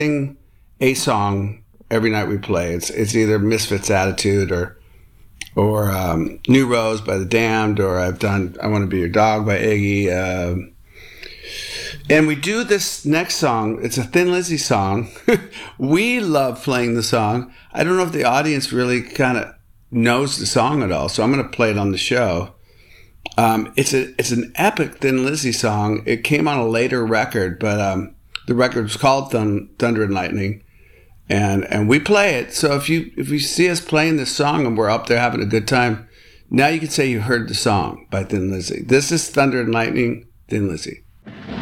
sing a song every night we play. It's either Misfits Attitude or New Rose by The Damned, or I've done I Want to Be Your Dog by Iggy. And we do this next song. It's a Thin Lizzy song. We love playing the song. I don't know if the audience really kind of knows the song at all, so I'm going to play it on the show. It's an epic Thin Lizzy song. It came on a later record, but the record was called Thunder and Lightning, and we play it. So if you see us playing this song and we're up there having a good time, now you can say you heard the song by Thin Lizzy. This is Thunder and Lightning, Thin Lizzy.